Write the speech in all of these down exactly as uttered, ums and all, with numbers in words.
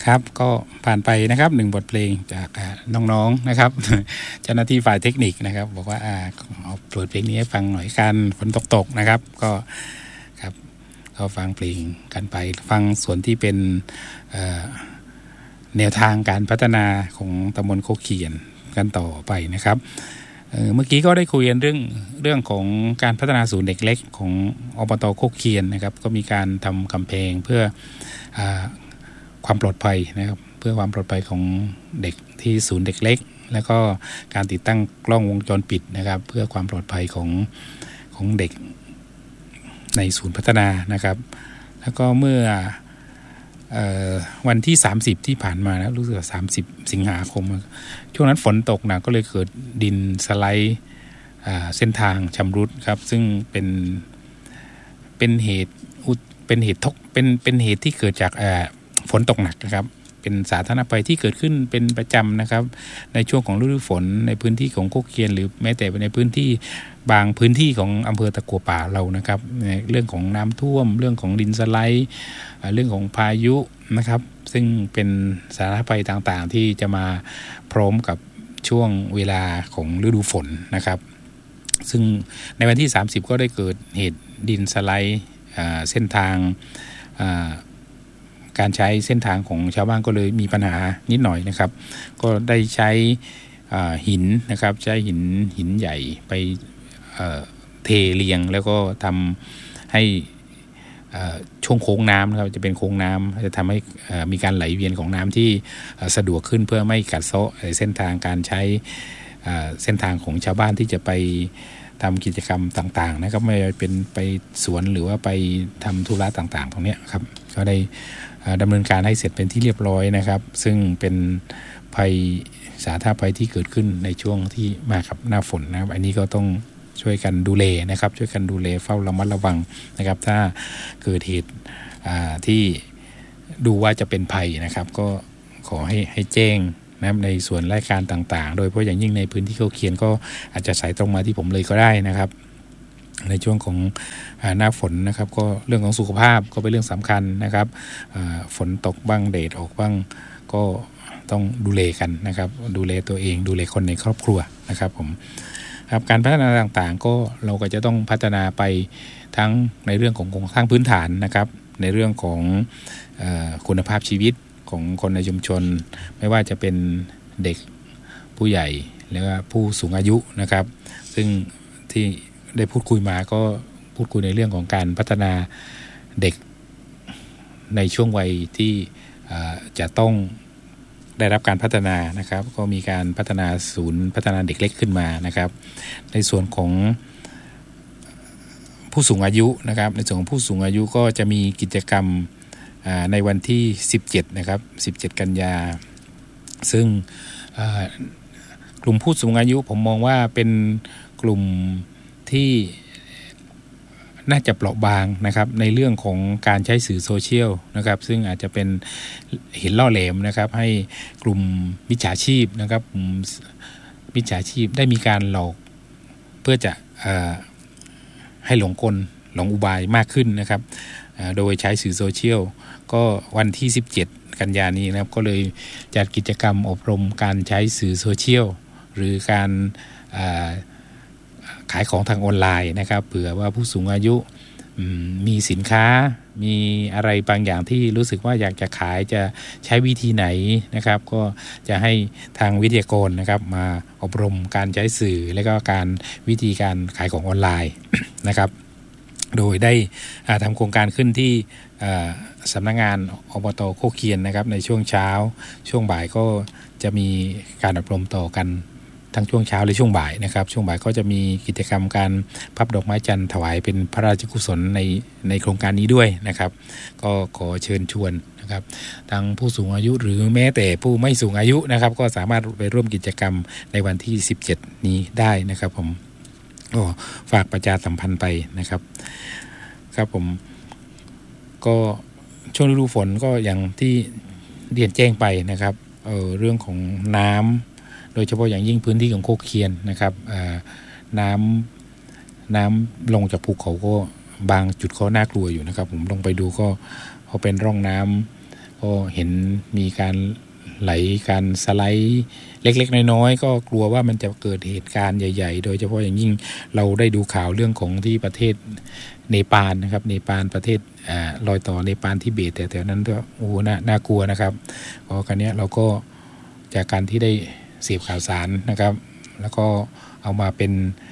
ครับก็ผ่านไปนะครับหนึ่งบทเพลงจากน้องๆนะครับเจ้าหน้าที่ฝ่ายเทคนิคนะครับบอกว่าอ่าเอาเปิดเพลงนี้ให้ฟังหน่อยกันฝนตกๆนะครับก็ครับก็ฟังเพลงกันไปฟังส่วนที่เป็นเอ่อแนวทางการพัฒนาของตำบลโคกเคียนกันต่อไปนะครับเอ่อเมื่อกี้ก็ได้คุยกันเรื่องเรื่องของการพัฒนาศูนย์เด็กเล็กของอบต.โคกเคียนนะครับก็มีการทำกำแพงเพื่ออ่าความปลอดภัยนะครับเพื่อความปลอดภัยของเด็กที่ศูนย์เด็กเล็กแล้วก็การติดตั้งกล้องวงจรปิดนะครับเพื่อความปลอดภัยของของเด็กในศูนย์พัฒนานะครับแล้วก็เมื่อเอ่อวันที่สามสิบที่ผ่านมานะรู้สึกสามสิบสิงหาคมช่วงนั้นฝนตกหนักก็เลยเกิดดินสไลด์อ่าเส้นทางชำรุดครับซึ่งเป็นเป็นเหตุเป็นเหตุทกเป็นเป็นเหตุที่เกิดจากอ่าฝนตกหนักนะครับเป็นสาธารณภัยที่เกิดขึ้นเป็นประจำนะครับในช่วงของฤดูฝนในพื้นที่ของโคกเคียนหรือแม้แต่ในพื้นที่บางพื้นที่ของอำเภอตะกั่วป่าเรานะครับในเรื่องของน้ำท่วมเรื่องของดินสไลด์เรื่องของพายุนะครับซึ่งเป็นสาธารณภัยต่างๆที่จะมาพร้อมกับช่วงเวลาของฤดูฝนนะครับซึ่งในวันที่สามสิบก็ได้เกิดเหตุดินสไลด์เส้นทางการใช้เส้นทางของชาวบ้านก็เลยมีปัญหานิดหน่อยนะครับก็ได้ใช้หินนะครับใช้หินหินใหญ่ไปเทเรียงแล้วก็ทำให้ช่วงโค้งน้ำนะครับจะเป็นโค้งน้ำจะทำให้มีการไหลเวียนของน้ำที่สะดวกขึ้นเพื่อไม่กัดเซาะเส้นทางการใช้เส้นทางของชาวบ้านที่จะไปทำกิจกรรมต่างๆนะครับไม่ว่าเป็นไปสวนหรือว่าไปทำธุระต่างๆตรงนี้ครับก็ได้ดำเนินการให้เสร็จเป็นที่เรียบร้อยนะครับซึ่งเป็นภัยสาธารณภัยที่เกิดขึ้นในช่วงที่มากับหน้าฝนนะครับอันนี้ก็ต้องช่วยกันดูแลนะครับช่วยกันดูแลเฝ้าระมัดระวังนะครับถ้าเกิดเหตุที่ดูว่าจะเป็นภัยนะครับก็ขอให้ให้แจ้งนะครับในส่วนรายการต่างๆโดยเฉพาะอย่างยิ่งในพื้นที่เขาเขียนก็อาจจะสายตรงมาที่ผมเลยก็ได้นะครับในช่วงของหน้าฝนนะครับก็เรื่องของสุขภาพก็เป็นเรื่องสำคัญนะครับฝนตกบ้างแดดออกบ้างก็ต้องดูแลกันนะครับดูแลตัวเองดูแลคนในครอบครัวนะครับผมครับการพัฒนาต่างๆก็เราก็จะต้องพัฒนาไปทั้งในเรื่องของโครงสร้างพื้นฐานนะครับในเรื่องของเอ่อคุณภาพชีวิตของคนในชุมชนไม่ว่าจะเป็นเด็กผู้ใหญ่หรือว่าผู้สูงอายุนะครับซึ่งที่ได้พูดคุยมาก็พูดคุยในเรื่องของการพัฒนาเด็กในช่วงวัยที่จะต้องได้รับการพัฒนานะครับก็มีการพัฒนาศูนย์พัฒนาเด็กเล็กขึ้นมานะครับในส่วนของผู้สูงอายุนะครับในส่วนของผู้สูงอายุก็จะมีกิจกรรมในวันที่สิบเจ็ดนะครับสิบเจ็ดกันยาซึ่งกลุ่มผู้สูงอายุผมมองว่าเป็นกลุ่มที่น่าจะเปราะบางนะครับในเรื่องของการใช้สื่อโซเชียลนะครับซึ่งอาจจะเป็นเห็นล่อแหลมนะครับให้กลุ่มมิจฉาชีพนะครับมิจฉาชีพได้มีการหลอกเพื่อจะให้หลงกลหลงอุบายมากขึ้นนะครับโดยใช้สื่อโซเชียลก็วันที่สิบเจ็ดกันยายนนี้นะครับก็เลยจัดกิจกรรมอบรมการใช้สื่อโซเชียลหรือการขายของทางออนไลน์นะครับเผื่อว่าผู้สูงอายุมีสินค้ามีอะไรบางอย่างที่รู้สึกว่าอยากจะขายจะใช้วิธีไหนนะครับก็จะให้ทางวิทยากรนะครับมาอบรมการใช้สื่อและก็การวิธีการขายของออนไลน์ นะครับโดยได้ทำโครงการขึ้นที่สำนักงานอบต.โคกเคียนนะครับในช่วงเช้าช่วงบ่ายก็จะมีการอบรมต่อกันทั้งช่วงเช้าและช่วงบ่ายนะครับช่วงบ่ายก็จะมีกิจกรรมการพับดอกไม้จันทร์ถวายเป็นพระราชกุศลในในโครงการนี้ด้วยนะครับก็ขอเชิญชวนนะครับทั้งผู้สูงอายุหรือแม้แต่ผู้ไม่สูงอายุนะครับก็สามารถไปร่วมกิจกรรมในวันที่สิบเจ็ดนี้ได้นะครับผมก็ฝากประชาสัมพันธ์ไปนะครับครับผมก็ช่วงฤดูฝนก็อย่างที่เรียนแจ้งไปนะครับเอ่อเรื่องของน้ำโดยเฉพาะอย่างยิ่งพื้นที่ของโคกเคียนนะครับน้ำน้ำลงจากภูเขาก็บางจุดก็น่ากลัวอยู่นะครับผมลงไปดูก็เขาเป็นร่องน้ก็เห็นมีการไหลการสไลด์เล็กๆน้อยๆก็กลัวว่ามันจะเกิดเหตุการณ์ใหญ่ๆโดยเฉพาะอย่างยิ่งเราได้ดูข่าวเรื่องของที่ประเทศเนปาลนะครับเนปาลประเทศอ่ารอยต่อเนปาลทิเบตแต่แถวนั้นก็โอ้น่าน่ากลัวนะครับเพราะกันเนี้ยเราก็จากการที่ได้เสพข่าวสารนะครับแล้วก็เอามาเป็น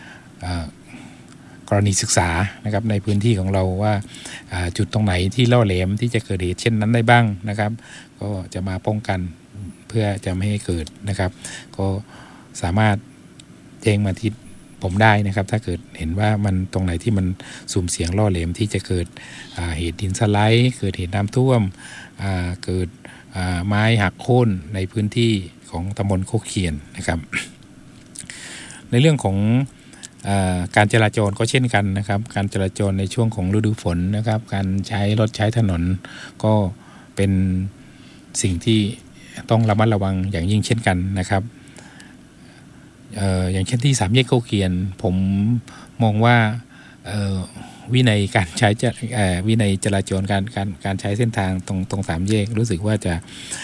กรณีศึกษานะครับในพื้นที่ของเราว่าจุดตรงไหนที่ล่อแหลมที่จะเกิดเหตุเช่นนั้นได้บ้างนะครับก็จะมาป้องกันเพื่อจะไม่ให้เกิดนะครับก็สามารถแจ้งมาที่ผมได้นะครับถ้าเกิดเห็นว่ามันตรงไหนที่มันสุ่มเสี่ยงล่อแหลมที่จะเกิดเหตุดินสไลด์เกิดเหตุน้ำท่วมเกิดไม้หักโค่นในพื้นที่ของตำบลโคกเคียนนะครับในเรื่องของการจราจรก็เช่นกันนะครับการจราจรในช่วงของฤดูฝนนะครับการใช้รถใช้ถนนก็เป็นสิ่งที่ต้องระมัดระวังอย่างยิ่งเช่นกันนะครับ เอ่อ อย่างเช่นที่สามแยกโคกเคียนผมมองว่าวินัยการใช้วินัยจราจรการการการใช้เส้นทางตรงตรงสามแยกรู้สึกว่าจะ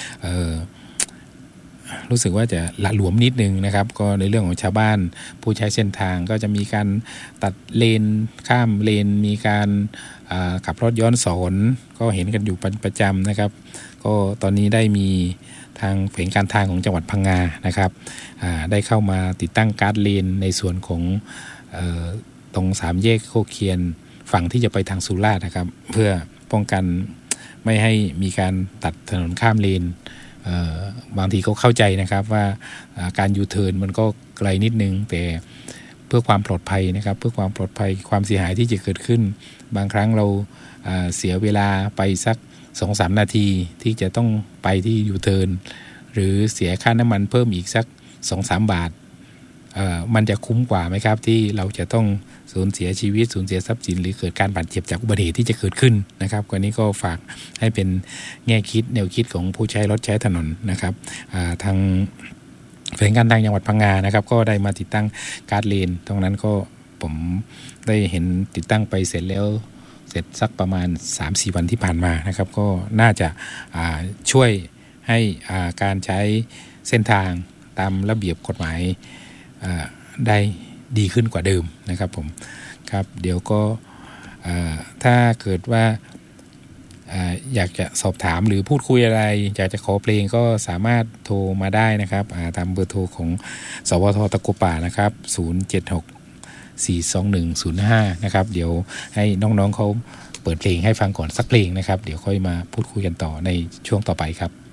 รู้สึกว่าจะละหลวมนิดนึงนะครับก็ในเรื่องของชาวบ้านผู้ใช้เส้นทางก็จะมีการตัดเลนข้ามเลนมีการขับรถย้อนสอนก็เห็นกันอยู่ประจำนะครับก็ตอนนี้ได้มีทางแผงการทางของจังหวัดพังงานะครับได้เข้ามาติดตั้งการ์ดเลนในส่วนของตรงสามแยกโคกเคียนฝั่งที่จะไปทางสุราษฎร์นะครับเพื่อป้องกันไม่ให้มีการตัดถนนข้ามเลนบางทีก็เข้าใจนะครับว่าการยูเทิร์นมันก็ไกลนิดนึงแต่เพื่อความปลอดภัยนะครับเพื่อความปลอดภัยความเสียหายที่จะเกิดขึ้นบางครั้งเราเสียเวลาไปสัก สองถึงสาม นาทีที่จะต้องไปที่ยูเทิร์นหรือเสียค่าน้ำมันเพิ่มอีกสัก สองถึงสาม บาทมันจะคุ้มกว่าไหมครับที่เราจะต้องสูญเสียชีวิตสูญเสียทรัพย์สินหรือเกิดการบาดเจ็บจากอุบัติเหตุที่จะเกิดขึ้นนะครับกว่านี้ก็ฝากให้เป็นแง่คิดแนวคิดของผู้ใช้รถใช้ถนนนะครับทางแผงการทางจังหวัดพังงานะครับก็ได้มาติดตั้งการ์ดเลนตรงนั้นก็ผมได้เห็นติดตั้งไปเสร็จแล้วเสร็จสักประมาณ สามถึงสี่ วันที่ผ่านมานะครับก็น่าจะช่วยให้การใช้เส้นทางตามระเบียบกฎหมายได้ดีขึ้นกว่าเดิมนะครับผมครับเดี๋ยวก็ถ้าเกิดว่าอยากจะสอบถามหรือพูดคุยอะไรอยากจะขอเพลงก็สามารถโทรมาได้นะครับตามเบอร์โทรของสวท.ตะกัวป่านะครับศูนย์ เจ็ด หก สี่ สอง หนึ่ง ศูนย์ ห้านะครับเดี๋ยวให้น้องๆเขาเปิดเพลงให้ฟังก่อนสักเพลงนะครับเดี๋ยวค่อยมาพูดคุยกันต่อในช่วงต่อไปครับ